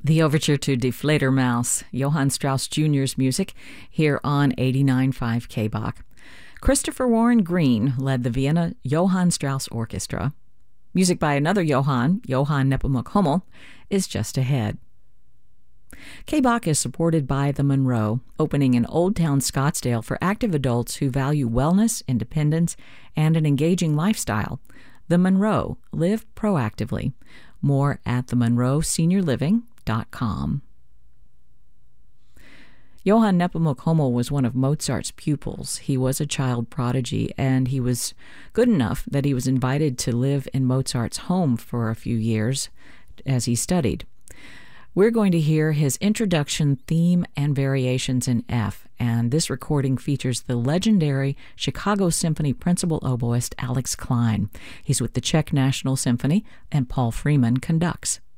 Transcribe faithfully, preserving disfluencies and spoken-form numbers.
The overture to Die Fledermaus, Johann Strauss Junior's music, here on eighty-nine point five K B O C. Christopher Warren Green led the Vienna Johann Strauss Orchestra. Music by another Johann, Johann Nepomuk Hummel, is just ahead. K B O C is supported by The Monroe, opening in Old Town Scottsdale for active adults who value wellness, independence, and an engaging lifestyle. The Monroe, live proactively. More at the monroe senior living dot com. Johann Nepomuk Hummel was one of Mozart's pupils. He was a child prodigy, and he was good enough that he was invited to live in Mozart's home for a few years as he studied. We're going to hear his introduction theme and variations in F, and this recording features the legendary Chicago Symphony principal oboist Alex Klein. He's with the Czech National Symphony, and Paul Freeman conducts.